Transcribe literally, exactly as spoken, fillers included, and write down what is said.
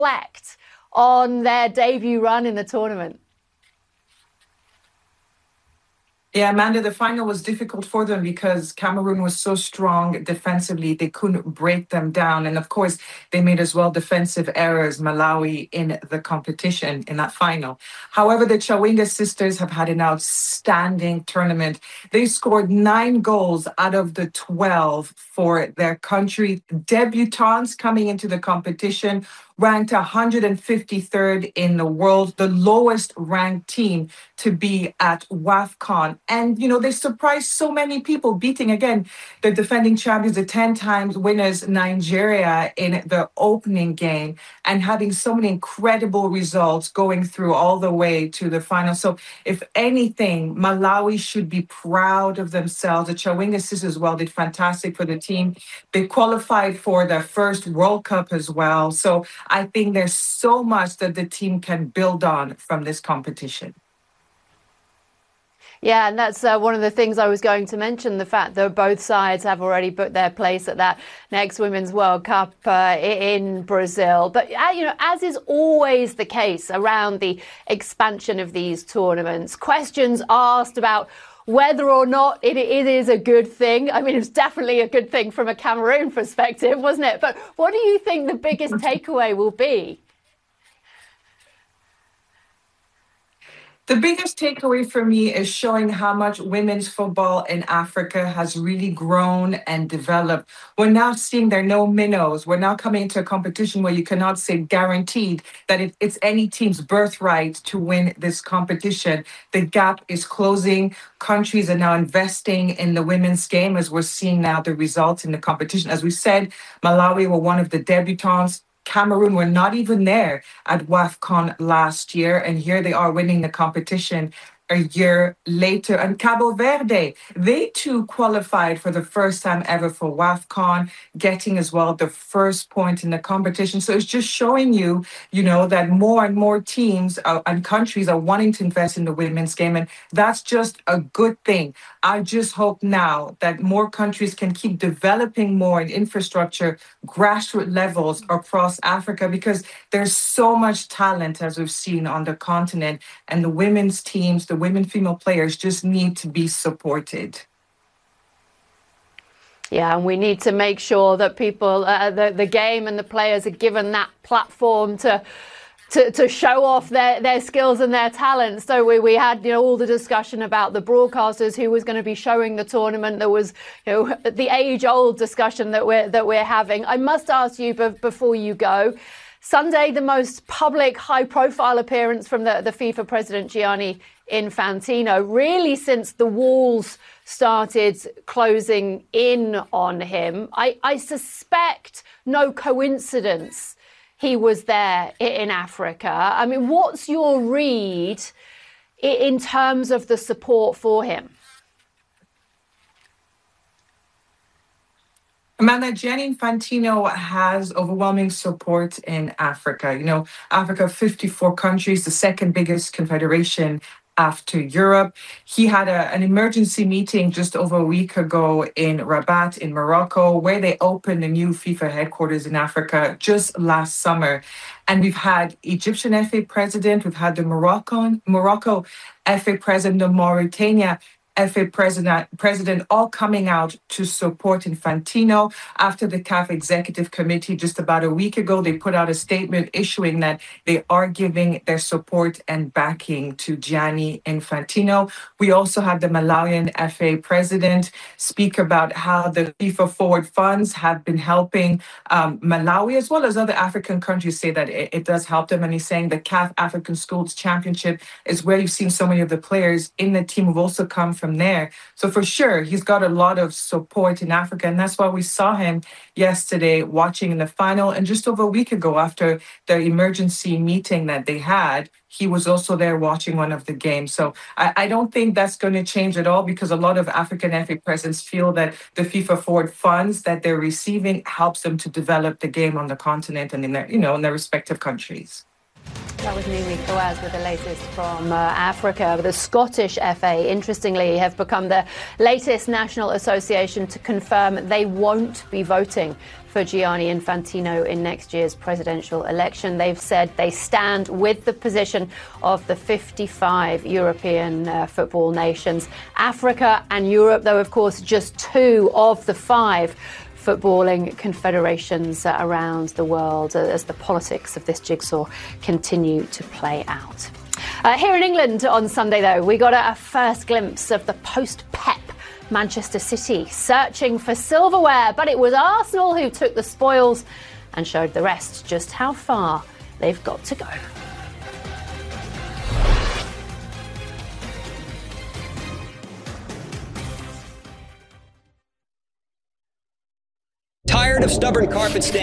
reflect on their debut run in the tournament? Yeah, Amanda, the final was difficult for them because Cameroon was so strong defensively, they couldn't break them down. And of course, they made as well defensive errors, Malawi, in the competition in that final. However, the Chawinga sisters have had an outstanding tournament. They scored nine goals out of the twelve for their country. Debutantes coming into the competition, ranked one hundred fifty-third in the world, the lowest ranked team to be at WAFCON. And, you know, they surprised so many people, beating, again, the defending champions, the ten times winners, Nigeria, in the opening game, and having so many incredible results going through all the way to the final. So, if anything, Malawi should be proud of themselves. The Chawinga sisters as well did fantastic for the team. They qualified for their first World Cup as well. So, I think there's so much that the team can build on from this competition. Yeah, and that's uh, one of the things I was going to mention, the fact that both sides have already booked their place at that next Women's World Cup uh, in Brazil. But, uh, you know, as is always the case around the expansion of these tournaments, questions asked about whether or not it, it is a good thing. I mean, it's definitely a good thing from a Cameroon perspective, wasn't it? But what do you think the biggest takeaway will be? The biggest takeaway for me is showing how much women's football in Africa has really grown and developed. We're now seeing there are no minnows. We're now coming into a competition where you cannot say guaranteed that it, it's any team's birthright to win this competition. The gap is closing. Countries are now investing in the women's game, as we're seeing now the results in the competition. As we said, Malawi were one of the debutantes. Cameroon were not even there at WAFCON last year, and here they are winning the competition a year later. And Cabo Verde, they too qualified for the first time ever for WAFCON, getting as well the first point in the competition. So it's just showing you, you know, that more and more teams uh, and countries are wanting to invest in the women's game, and that's just a good thing. I just hope now that more countries can keep developing more in infrastructure, grassroots levels across Africa, because there's so much talent, as we've seen on the continent, and the women's teams, the women, female players just need to be supported. Yeah, and we need to make sure that people, uh, the, the game and the players are given that platform to To, to show off their, their skills and their talents. So we, we had, you know, all the discussion about the broadcasters, who was going to be showing the tournament. There was, you know, the age-old discussion that we're that we're having. I must ask you, but before you go, Sunday, the most public, high-profile appearance from the, the FIFA president, Gianni Infantino, really since the walls started closing in on him. I, I suspect no coincidence he was there in Africa. I mean, what's your read in terms of the support for him? Amanda, Gianni Infantino has overwhelming support in Africa. You know, Africa, fifty-four countries, the second biggest confederation after Europe. He had a, an emergency meeting just over a week ago in Rabat in Morocco, where they opened the new FIFA headquarters in Africa just last summer. And we've had Egyptian F A president, we've had the Moroccan, Morocco F A president, the Mauritania F A president, president, all coming out to support Infantino. After the C A F Executive Committee just about a week ago, they put out a statement issuing that they are giving their support and backing to Gianni Infantino. We also had the Malawian F A president speak about how the FIFA Forward funds have been helping um, Malawi, as well as other African countries, say that it, it does help them. And he's saying the C A F African Schools Championship is where you've seen so many of the players in the team who've also come from there. So for sure, he's got a lot of support in Africa. And that's why we saw him yesterday watching in the final. And just over a week ago, after the emergency meeting that they had, he was also there watching one of the games. So I, I don't think that's going to change at all, because a lot of African F A presidents feel that the FIFA Forward funds that they're receiving helps them to develop the game on the continent and in their, you know, in their respective countries. That was Mimi Fawaz with the latest from uh, Africa. The Scottish F A, interestingly, have become the latest national association to confirm they won't be voting for Gianni Infantino in next year's presidential election. They've said they stand with the position of the fifty-five European uh, football nations. Africa and Europe, though, of course, just two of the five footballing confederations uh, around the world uh, as the politics of this jigsaw continue to play out. Uh, here in England on Sunday, though, we got a, a first glimpse of the post-Pep Manchester City searching for silverware, but it was Arsenal who took the spoils and showed the rest just how far they've got to go. Tired of stubborn carpet stains?